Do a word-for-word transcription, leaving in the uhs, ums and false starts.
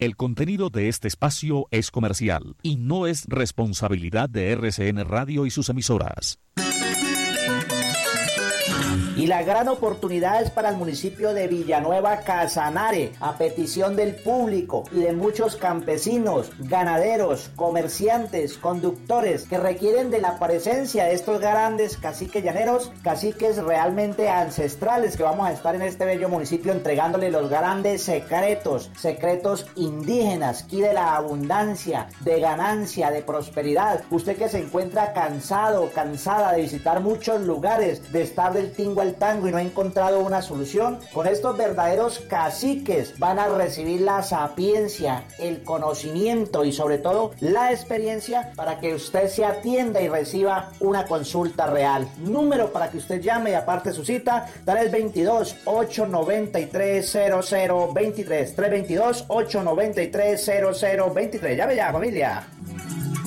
El contenido de este espacio es comercial y no es responsabilidad de R C N Radio y sus emisoras. Y la gran oportunidad es para el municipio de Villanueva Casanare, a petición del público y de muchos campesinos, ganaderos, comerciantes, conductores que requieren de la presencia de estos grandes caciques llaneros, caciques realmente ancestrales, que vamos a estar en este bello municipio entregándole los grandes secretos, secretos indígenas, aquí de la abundancia, de ganancia, de prosperidad. Usted que se encuentra cansado, cansada de visitar muchos lugares, de estar del tingo al tango y no ha encontrado una solución, con estos verdaderos caciques van a recibir la sapiencia, el conocimiento y sobre todo la experiencia para que usted se atienda y reciba una consulta real. Número para que usted llame y aparte su cita, tres dos dos, ocho nueve tres, cero cero dos tres, tres dos dos, ocho nueve tres, cero cero dos tres. Llame ya, familia.